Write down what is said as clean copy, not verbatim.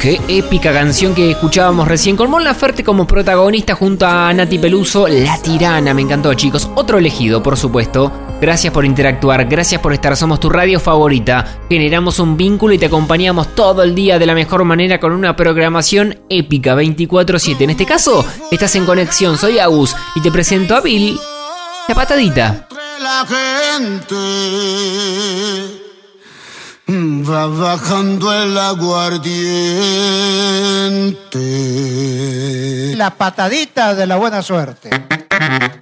Qué épica canción que escuchábamos recién con Mon Laferte como protagonista junto a Nati Peluso, La Tirana. Me encantó, chicos. Otro elegido, por supuesto. Gracias por interactuar, gracias por estar. Somos tu radio favorita. Generamos un vínculo y te acompañamos todo el día de la mejor manera con una programación épica 24/7. En este caso, estás en conexión. Soy Agus y te presento a Bill, la patadita. La gente va bajando el aguardiente. La patadita de la buena suerte.